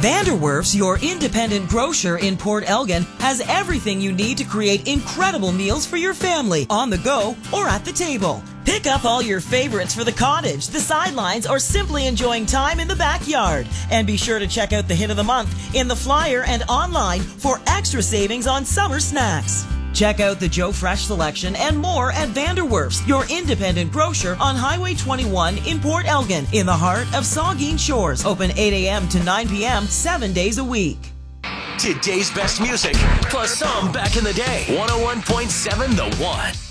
Vanderwerf's, your independent grocer in Port Elgin, has everything you need to create incredible meals for your family, on the go or at the table. Pick up all your favorites for the cottage, the sidelines, or simply enjoying time in the backyard. And be sure to check out the hit of the month in the flyer and online for extra savings on summer snacks. Check out the Joe Fresh selection and more at Vanderwerf's, your independent grocer on Highway 21 in Port Elgin, in the heart of Saugeen Shores. Open 8 a.m. to 9 p.m., 7 days a week. Today's best music, plus some back in the day. 101.7 The One.